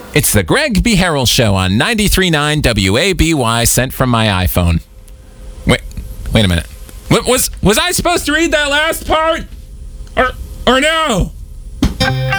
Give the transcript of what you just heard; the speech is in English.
It's the Greg B. Harrell Show on 93.9 WABY, sent from my iPhone. Wait a minute. Was I supposed to read that last part? Or no?